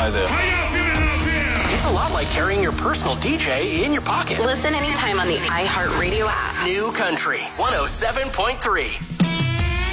Hi there. It's a lot like carrying your personal DJ in your pocket. Listen anytime on the iHeartRadio app. New Country 107.3.